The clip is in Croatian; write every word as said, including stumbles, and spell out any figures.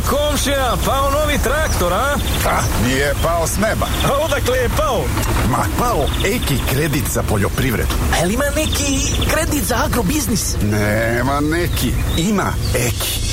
komšija, pao novi traktor, a? Pa, nije pao s neba. A odakle je pao? Ma, pao Eki kredit za poljoprivredu. A jel ima neki kredit za agrobiznis? Nema neki, ima Eki.